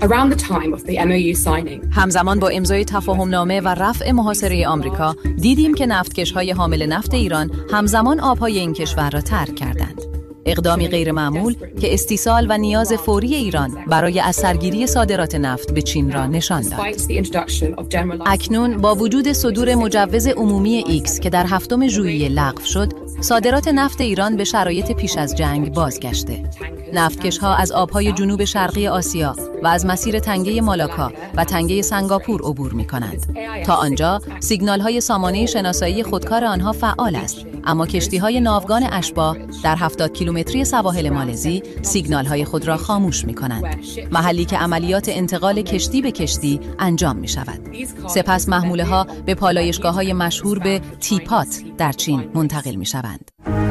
Around the time of the MOU signing. همزمان با امضای تفاهمنامه و رفع محاصره آمریکا دیدیم که نفتکش‌های حامل نفت ایران همزمان آب‌های این کشور را ترک کردند. اقدامی غیرمعمول که استیصال و نیاز فوری ایران برای از سرگیری صادرات نفت به چین را نشان داد. اکنون با وجود صدور مجوز عمومی ایکس که در 7 ژوئیه لغو شد، صادرات نفت ایران به شرایط پیش از جنگ بازگشته. نفتکش‌ها از آب‌های جنوب شرقی آسیا و از مسیر تنگه مالاکا و تنگه سنگاپور عبور می‌کنند. تا آنجا سیگنال‌های سامانه شناسایی خودکار آنها فعال است، اما کشتی‌های ناوگان اشباح در 70 کیلومتری سواحل مالزی سیگنال‌های خود را خاموش می‌کنند، محلی که عملیات انتقال کشتی به کشتی انجام می‌شود. سپس محموله‌ها به پالایشگاه‌های مشهور به تیپات در چین منتقل می‌شوند.